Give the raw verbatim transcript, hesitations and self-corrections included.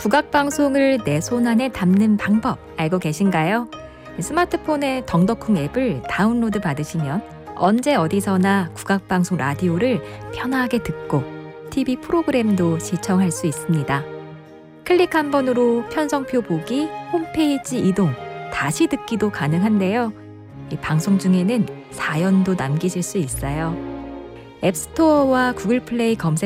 국악방송을 내 손안에 담는 방법 알고 계신가요? 스마트폰의 덩덕쿵 앱을 다운로드 받으시면 언제 어디서나 국악방송 라디오를 편하게 듣고 티비 프로그램도 시청할 수 있습니다. 클릭 한 번으로 편성표 보기, 홈페이지 이동, 다시 듣기도 가능한데요. 이 방송 중에는 사연도 남기실 수 있어요. 앱스토어와 구글 플레이 검색